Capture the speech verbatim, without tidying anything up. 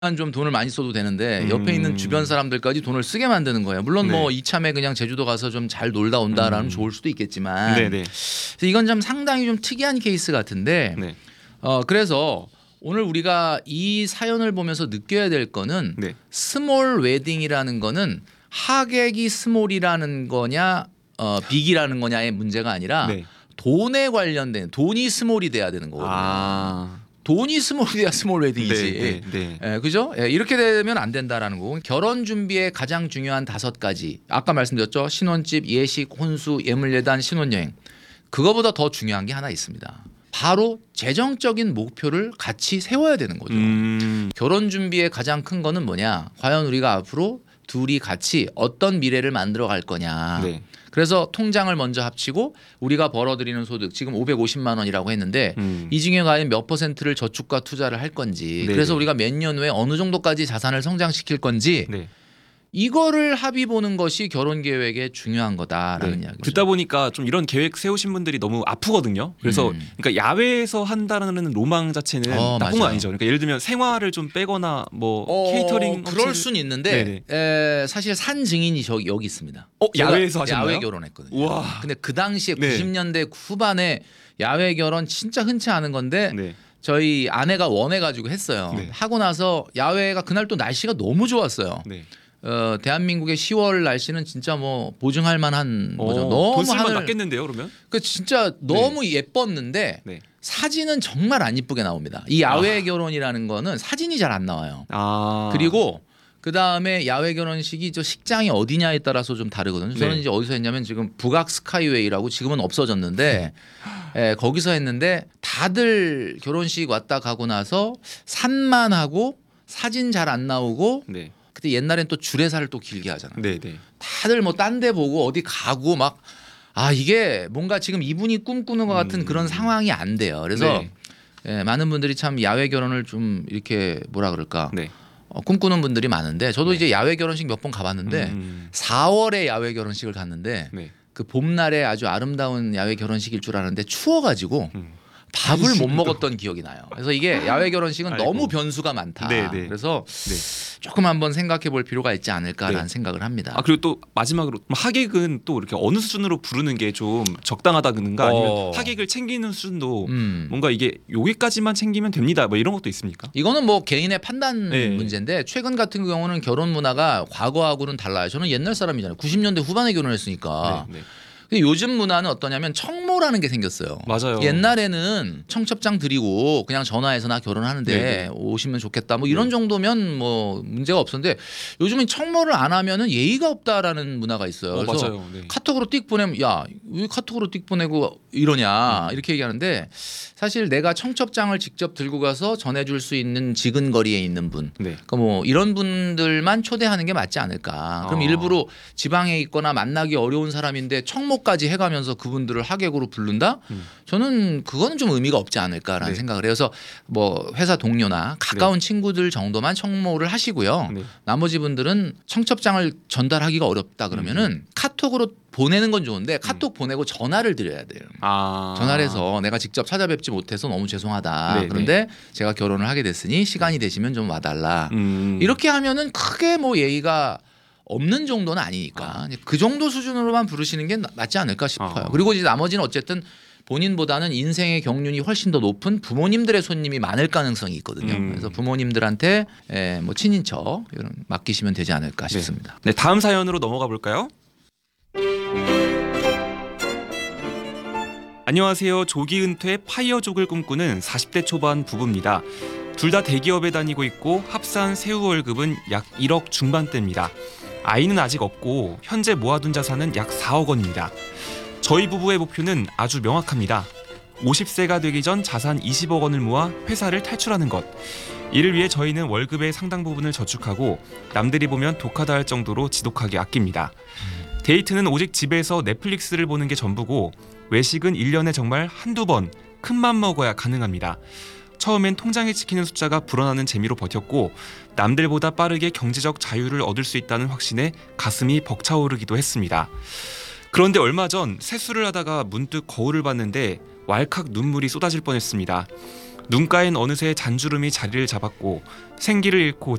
좀 돈을 많이 써도 되는데 음. 옆에 있는 주변 사람들까지 돈을 쓰게 만드는 거예요. 물론 네. 뭐 이참에 그냥 제주도 가서 좀 잘 놀다 온다라면 음. 좋을 수도 있겠지만 네네. 그래서 이건 좀 상당히 좀 특이한 케이스 같은데 네. 어 그래서 오늘 우리가 이 사연을 보면서 느껴야 될 거는 네. 스몰 웨딩이라는 거는 하객이 스몰이라는 거냐 어 빅이라는 거냐의 문제가 아니라 네. 돈에 관련된 돈이 스몰이 돼야 되는 거거든요. 아. 돈이 스몰이 돼야 스몰 웨딩이지. 네, 네, 네. 예, 그죠? 예, 이렇게 되면 안 된다라는 거고. 결혼 준비에 가장 중요한 다섯 가지. 아까 말씀드렸죠. 신혼집, 예식, 혼수, 예물예단, 신혼여행. 그거보다 더 중요한 게 하나 있습니다. 바로 재정적인 목표를 같이 세워야 되는 거죠. 음. 결혼 준비에 가장 큰 거는 뭐냐? 과연 우리가 앞으로 둘이 같이 어떤 미래를 만들어 갈 거냐. 네. 그래서 통장을 먼저 합치고 우리가 벌어들이는 소득 지금 오백오십만 원이라고 했는데 음. 이 중에 과연 몇 퍼센트를 저축과 투자를 할 건지 네네. 그래서 우리가 몇 년 후에 어느 정도까지 자산을 성장시킬 건지 네. 이거를 합의 보는 것이 결혼 계획의 중요한 거다라는 네. 이야기죠. 듣다 보니까 좀 이런 계획 세우신 분들이 너무 아프거든요. 그래서 음. 그러니까 야외에서 한다는 로망 자체는 어, 나쁜 건 맞아요. 아니죠. 그러니까 예를 들면 생활을 좀 빼거나 뭐 어, 케이터링 그럴 업체를- 순 있는데 에, 사실 산 증인이 저기 여기 있습니다. 어, 제가 야외에서 하셨나요? 야외 결혼했거든요. 우와. 근데 그 당시에 네. 구십 년대 후반에 야외 결혼 진짜 흔치 않은 건데 네. 저희 아내가 원해가지고 했어요. 네. 하고 나서 야외가 그날 또 날씨가 너무 좋았어요. 네. 어, 대한민국의 시월 날씨는 진짜 뭐 보증할 만한 어, 거죠. 너무 돈 쓸만 하늘 났겠는데요, 그러면? 그 진짜 너무 예뻤는데 네. 사진은 정말 안 이쁘게 나옵니다. 이 야외 결혼이라는 거는 사진이 잘 안 나와요. 아. 그리고 그 다음에 야외 결혼식이 저 식장이 어디냐에 따라서 좀 다르거든요. 저는 네. 이제 어디서 했냐면 지금 북악 스카이웨이라고 지금은 없어졌는데 예, 거기서 했는데 다들 결혼식 왔다 가고 나서 산만 하고 사진 잘 안 나오고 네. 그때 옛날엔 또 주례사를 또 길게 하잖아요. 네, 네. 다들 뭐 딴 데 보고 어디 가고 막 아 이게 뭔가 지금 이분이 꿈꾸는 것 같은 음. 그런 상황이 안 돼요. 그래서 네. 예, 많은 분들이 참 야외 결혼을 좀 이렇게 뭐라 그럴까 네. 어, 꿈꾸는 분들이 많은데 저도 네. 이제 야외 결혼식 몇 번 가봤는데 음. 사월에 야외 결혼식을 갔는데 네. 그 봄날에 아주 아름다운 야외 결혼식일 줄 알았는데 추워가지고 음. 밥을 못 먹었던 기억이 나요. 그래서 이게 야외 결혼식은 아이고. 너무 변수가 많다. 네, 네. 그래서 네. 조금 한번 생각해 볼 필요가 있지 않을까라는 네. 생각을 합니다. 아 그리고 또 마지막으로 하객은 또 이렇게 어느 수준으로 부르는 게 좀 적당하다는가 아니면 어. 하객을 챙기는 수준도 음. 뭔가 이게 여기까지만 챙기면 됩니다. 뭐 이런 것도 있습니까? 이거는 뭐 개인의 판단 네. 문제인데 최근 같은 경우는 결혼 문화가 과거하고는 달라요. 저는 옛날 사람이잖아요. 구십 년대 후반에 결혼했으니까. 네, 네. 근데 요즘 문화는 어떠냐면 청모라는 게 생겼어요. 맞아요. 옛날에는 청첩장 드리고 그냥 전화해서 나 결혼하는데 네네. 오시면 좋겠다. 뭐 이런 네. 정도면 뭐 문제가 없었는데 요즘은 청모를 안 하면은 예의가 없다라는 문화가 있어요. 어, 그래서 맞아요. 네. 카톡으로 띡 보내면 야 왜 카톡으로 띡 보내고 이러냐 음. 이렇게 얘기하는데 사실 내가 청첩장을 직접 들고 가서 전해줄 수 있는 지근거리에 있는 분, 네. 그러니까 뭐 이런 분들만 초대하는 게 맞지 않을까. 그럼 어. 일부러 지방에 있거나 만나기 어려운 사람인데 청모까지 해가면서 그분들을 하객으로 부른다? 음. 저는 그거는 좀 의미가 없지 않을까라는 네. 생각을 해요. 그래서 뭐 회사 동료나 가까운 친구들 정도만 청모를 하시고요. 네. 나머지 분들은 청첩장을 전달하기가 어렵다 그러면은 음. 카톡으로 보내는 건 좋은데 카톡 보내고 전화를 드려야 돼요. 아. 전화를 해서 내가 직접 찾아뵙지 못해서 너무 죄송하다. 네, 그런데 제가 결혼을 하게 됐으니 시간이 되시면 좀 와달라. 음. 이렇게 하면은 크게 뭐 예의가 없는 정도는 아니니까 그 정도 수준으로만 부르시는 게 나- 낫지 않을까 싶어요. 아. 그리고 이제 나머지는 어쨌든 본인보다는 인생의 경륜이 훨씬 더 높은 부모님들의 손님이 많을 가능성이 있거든요. 음. 그래서 부모님들한테 에, 뭐 친인척 이런 맡기시면 되지 않을까 네. 싶습니다. 네, 다음 사연으로 넘어가 볼까요? 안녕하세요. 조기 은퇴 파이어족을 꿈꾸는 사십 대 초반 부부입니다. 둘 다 대기업에 다니고 있고 합산 세후 월급은 약 일억 중반대입니다. 아이는 아직 없고 현재 모아둔 자산은 약 사억 원입니다. 저희 부부의 목표는 아주 명확합니다. 오십 세가 되기 전 자산 이십억 원을 모아 회사를 탈출하는 것. 이를 위해 저희는 월급의 상당 부분을 저축하고 남들이 보면 독하다 할 정도로 지독하게 아낍니다. 데이트는 오직 집에서 넷플릭스를 보는 게 전부고 외식은 일 년에 정말 한두 번 큰맘 먹어야 가능합니다. 처음엔 통장에 찍히는 숫자가 불어나는 재미로 버텼고 남들보다 빠르게 경제적 자유를 얻을 수 있다는 확신에 가슴이 벅차오르기도 했습니다. 그런데 얼마 전 세수를 하다가 문득 거울을 봤는데 왈칵 눈물이 쏟아질 뻔했습니다. 눈가엔 어느새 잔주름이 자리를 잡았고 생기를 잃고